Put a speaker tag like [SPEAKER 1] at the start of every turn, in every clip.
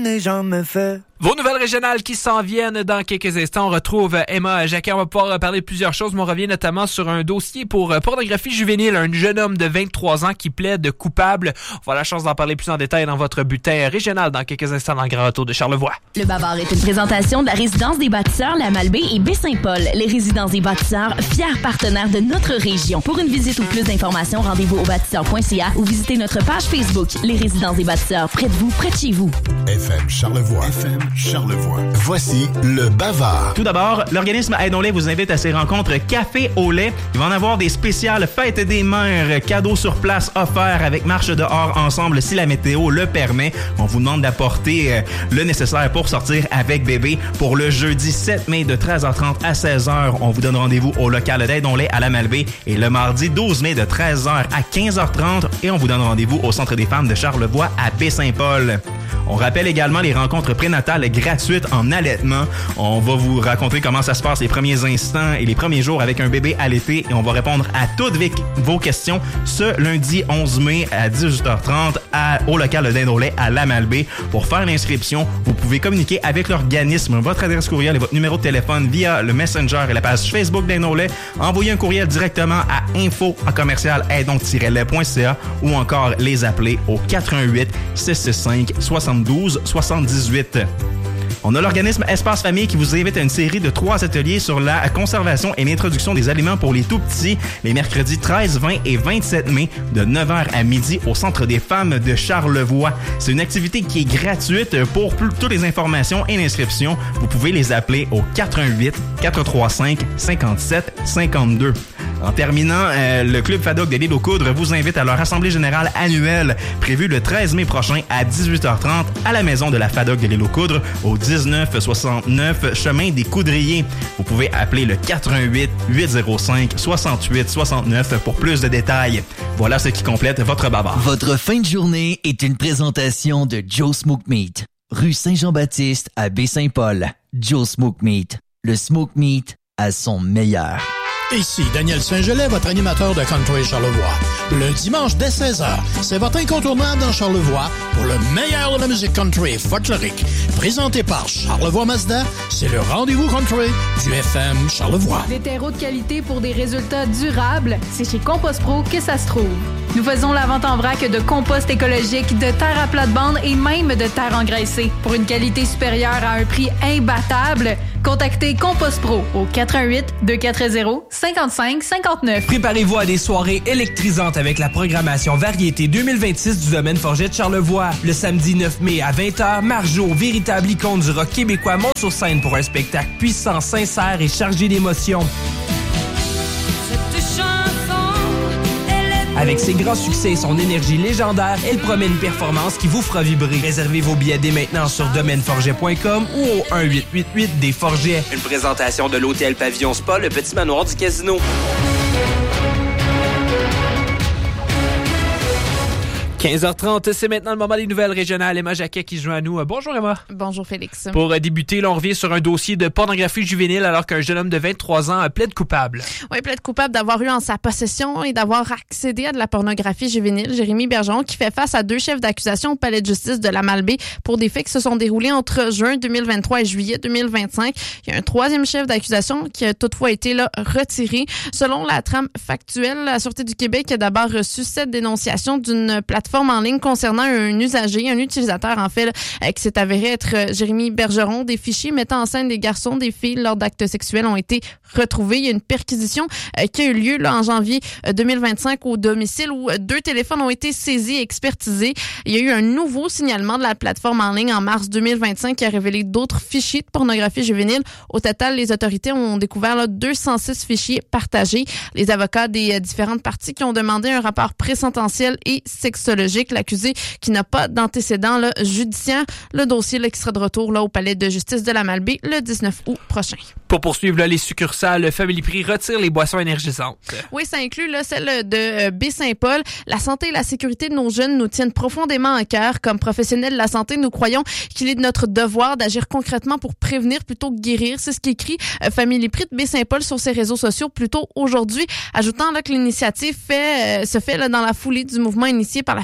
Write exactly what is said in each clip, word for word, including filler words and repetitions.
[SPEAKER 1] Les gens me font...
[SPEAKER 2] Vos nouvelles régionales qui s'en viennent dans quelques instants. On retrouve Emma Jacquet. On va pouvoir parler de plusieurs choses, mais on revient notamment sur un dossier pour pornographie juvénile. Un jeune homme de vingt-trois ans qui plaide coupable. On va avoir la chance d'en parler plus en détail dans votre bulletin régional dans quelques instants dans le Grand Retour de Charlevoix.
[SPEAKER 3] Le Bavard est une présentation de la Résidence des bâtisseurs La Malbaie et Baie-Saint-Paul. Les Résidences des bâtisseurs, fiers partenaires de notre région. Pour une visite ou plus d'informations, rendez-vous au bâtisseur point c a ou visitez notre page Facebook. Les Résidences des bâtisseurs, près de vous, près de chez vous.
[SPEAKER 4] F M Charlevoix. F M Charlevoix. Voici le Bavard.
[SPEAKER 5] Tout d'abord, l'organisme Aidons-les vous invite à ses rencontres Café au lait. Il va en avoir des spéciales Fêtes des mères, cadeaux sur place offerts avec marche dehors ensemble si la météo le permet. On vous demande d'apporter euh, le nécessaire pour sortir avec bébé. Pour le jeudi sept mai de treize heures trente à seize heures, on vous donne rendez-vous au local d'Aidons-les à la Malbaie. Et le mardi douze mai de treize heures à quinze heures trente, et on vous donne rendez-vous au Centre des femmes de Charlevoix à Baie-Saint-Paul. On rappelle également les rencontres prénatales gratuites en allaitement. On va vous raconter comment ça se passe les premiers instants et les premiers jours avec un bébé allaité et on va répondre à toutes vos questions ce lundi onze mai à dix-huit heures trente à, au local d'Aidons-les à la Malbaie. Pour faire l'inscription, vous pouvez communiquer avec l'organisme, votre adresse courriel et votre numéro de téléphone via le Messenger et la page Facebook d'Aidons-les. Envoyez un courriel directement à info en commercial aidons-les point c a ou encore les appeler au quatre un huit six six cinq soixante-douze soixante-dix-huit. On a l'organisme Espace Famille qui vous invite à une série de trois ateliers sur la conservation et l'introduction des aliments pour les tout-petits les mercredis treize, vingt et vingt-sept mai de neuf heures à midi au Centre des femmes de Charlevoix. C'est une activité qui est gratuite. Pour plus, toutes les informations et l'inscription, vous pouvez les appeler au quatre un huit quatre trois cinq cinquante-sept cinquante-deux. En terminant, euh, le Club Fadoc de l'Île aux Coudres vous invite à leur assemblée générale annuelle prévue le treize mai prochain à dix-huit heures trente à la maison de la Fadoc de l'Île aux Coudres au dix-neuf soixante-neuf chemin des Coudriers. Vous pouvez appeler le quatre un huit huit zéro cinq soixante-huit soixante-neuf pour plus de détails. Voilà ce qui complète votre bavard.
[SPEAKER 6] Votre fin de journée est une présentation de Joe Smoke Meat, rue Saint-Jean-Baptiste à Baie-Saint-Paul. Joe Smoke Meat, le smoke meat à son meilleur.
[SPEAKER 7] Ici Daniel Saint-Gelais, votre animateur de Country Charlevoix. Le dimanche dès seize heures, c'est votre incontournable dans Charlevoix pour le meilleur de la musique country folklorique. Présenté par Charlevoix Mazda, c'est le rendez-vous country du F M Charlevoix.
[SPEAKER 8] Des terreaux de qualité pour des résultats durables, c'est chez Compost Pro que ça se trouve. Nous faisons la vente en vrac de compost écologique, de terre à plate-bande et même de terre engraissée. Pour une qualité supérieure à un prix imbattable, contactez Compost Pro au quatre un huit deux quatre zéro cinquante-cinq cinquante-neuf.
[SPEAKER 2] Préparez-vous à des soirées électrisantes avec la programmation Variété deux mille vingt-six du domaine Forget de Charlevoix. Le samedi neuf mai à vingt heures, Marjo, véritable icône du rock québécois, monte sur scène pour un spectacle puissant, sincère et chargé d'émotions. Avec ses grands succès et son énergie légendaire, elle promet une performance qui vous fera vibrer. Réservez vos billets dès maintenant sur domaine forget point com ou au un huit huit huit des Forgets. Une présentation de l'hôtel Pavillon Spa, le petit manoir du casino. quinze heures trente, c'est maintenant le moment des nouvelles régionales. Emma Jacquet qui se joint à nous. Bonjour Emma.
[SPEAKER 9] Bonjour Félix.
[SPEAKER 2] Pour débuter, là, on revient sur un dossier de pornographie juvénile alors qu'un jeune homme de vingt-trois ans plaide coupable.
[SPEAKER 9] Oui, plaide coupable d'avoir eu en sa possession et d'avoir accédé à de la pornographie juvénile. Jérémy Bergeron qui fait face à deux chefs d'accusation au palais de justice de la Malbaie pour des faits qui se sont déroulés entre juin deux mille vingt-trois et juillet deux mille vingt-cinq. Il y a un troisième chef d'accusation qui a toutefois été là retiré. Selon la trame factuelle, la Sûreté du Québec a d'abord reçu cette dénonciation d'une plateforme en ligne concernant un usager, un utilisateur en fait, là, qui s'est avéré être euh, Jérémy Bergeron. Des fichiers mettant en scène des garçons, des filles lors d'actes sexuels ont été retrouvés. Il y a une perquisition euh, qui a eu lieu là en janvier euh, deux mille vingt-cinq au domicile où euh, deux téléphones ont été saisis et expertisés. Il y a eu un nouveau signalement de la plateforme en ligne en mars deux mille vingt-cinq qui a révélé d'autres fichiers de pornographie juvénile. Au total, les autorités ont découvert là, deux cent six fichiers partagés. Les avocats des euh, différentes parties qui ont demandé un rapport présententiel et sexologique. L'accusé qui n'a pas d'antécédent là, judiciaire. Le dossier là, qui sera de retour là, au palais de justice de la Malbaie le dix-neuf août prochain.
[SPEAKER 2] Pour poursuivre là, les succursales, Family Prix retire les boissons énergisantes.
[SPEAKER 9] Oui, ça inclut là, celle de euh, Baie-Saint-Paul. La santé et la sécurité de nos jeunes nous tiennent profondément à cœur. Comme professionnels de la santé, nous croyons qu'il est de notre devoir d'agir concrètement pour prévenir plutôt que guérir. C'est ce qu'écrit euh, Family Prix de Baie-Saint-Paul sur ses réseaux sociaux plus tôt aujourd'hui, ajoutant là, que l'initiative fait, euh, se fait là, dans la foulée du mouvement initié par la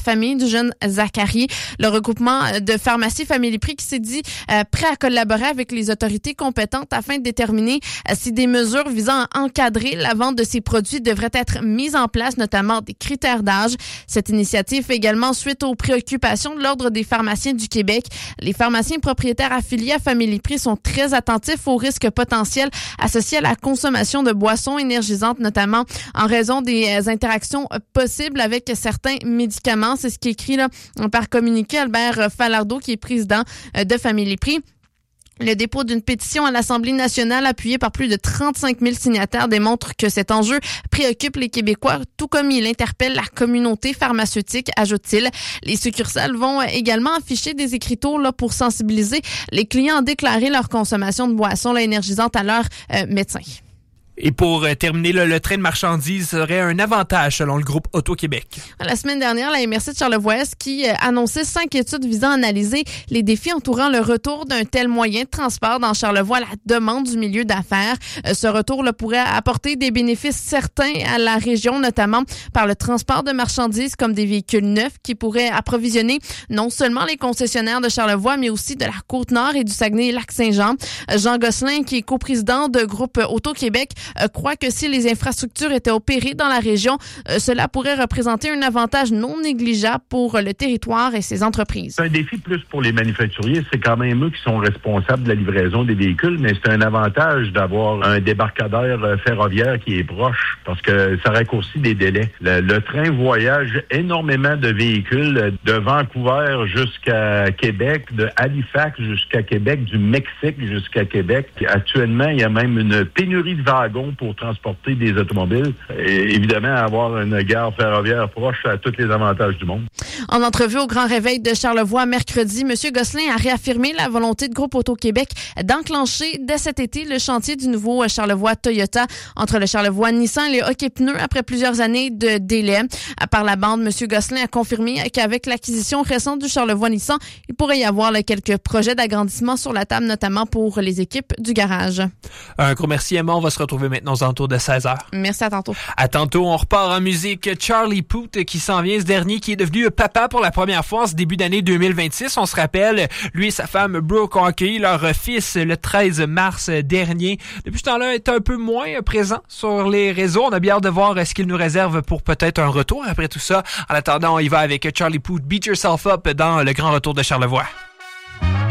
[SPEAKER 9] famille du jeune Zachary. Le regroupement de pharmacies Family Prix qui s'est dit euh, prêt à collaborer avec les autorités compétentes afin de déterminer euh, si des mesures visant à encadrer la vente de ces produits devraient être mises en place, notamment des critères d'âge. Cette initiative fait également suite aux préoccupations de l'Ordre des pharmaciens du Québec. Les pharmaciens propriétaires affiliés à Family Prix sont très attentifs aux risques potentiels associés à la consommation de boissons énergisantes, notamment en raison des interactions possibles avec certains médicaments. C'est ce qui est écrit là, par communiqué Albert Falardeau, qui est président de Family Prix. Le dépôt d'une pétition à l'Assemblée nationale appuyée par plus de trente-cinq mille signataires démontre que cet enjeu préoccupe les Québécois, tout comme il interpelle la communauté pharmaceutique, ajoute-t-il. Les succursales vont également afficher des écriteaux là, pour sensibiliser les clients à déclarer leur consommation de boissons là, énergisantes à leur euh, médecin.
[SPEAKER 2] Et pour euh, terminer, là, le train de marchandises serait un avantage selon le groupe Auto-Québec.
[SPEAKER 9] La semaine dernière, la M R C de Charlevoix-Est qui euh, annonçait cinq études visant à analyser les défis entourant le retour d'un tel moyen de transport dans Charlevoix à la demande du milieu d'affaires. Euh, ce retour là, pourrait apporter des bénéfices certains à la région, notamment par le transport de marchandises comme des véhicules neufs qui pourraient approvisionner non seulement les concessionnaires de Charlevoix, mais aussi de la Côte-Nord et du Saguenay-Lac-Saint-Jean. Euh, Jean Gosselin, qui est coprésident de groupe Auto-Québec, Euh, croit que si les infrastructures étaient opérées dans la région, euh, cela pourrait représenter un avantage non négligeable pour le territoire et ses entreprises.
[SPEAKER 1] C'est un défi plus pour les manufacturiers. C'est quand même eux qui sont responsables de la livraison des véhicules, mais c'est un avantage d'avoir un débarcadère ferroviaire qui est proche parce que ça raccourcit des délais. Le, le train voyage énormément de véhicules de Vancouver jusqu'à Québec, de Halifax jusqu'à Québec, du Mexique jusqu'à Québec. Actuellement, il y a même une pénurie de wagons pour transporter des automobiles. Et évidemment, avoir une gare ferroviaire proche a tous les avantages du monde.
[SPEAKER 9] En entrevue au Grand Réveil de Charlevoix mercredi, M. Gosselin a réaffirmé la volonté de Groupe Auto-Québec d'enclencher dès cet été le chantier du nouveau Charlevoix Toyota entre le Charlevoix Nissan et les Hockey Pneus après plusieurs années de délai. Par la bande, M. Gosselin a confirmé qu'avec l'acquisition récente du Charlevoix Nissan, il pourrait y avoir là, quelques projets d'agrandissement sur la table, notamment pour les équipes du garage.
[SPEAKER 2] Un gros merci, Emma. On va se retrouver maintenant aux alentours de seize heures.
[SPEAKER 9] Merci, à tantôt.
[SPEAKER 2] À tantôt, on repart en musique. Charlie Puth qui s'en vient, ce dernier qui est devenu papa pour la première fois en ce début d'année deux mille vingt-six. On se rappelle, lui et sa femme Brooke ont accueilli leur fils le treize mars dernier. Depuis ce temps-là, il est un peu moins présent sur les réseaux. On a bien hâte de voir ce qu'il nous réserve pour peut-être un retour après tout ça. En attendant, on y va avec Charlie Puth, Beat Yourself Up dans le grand retour de Charlevoix.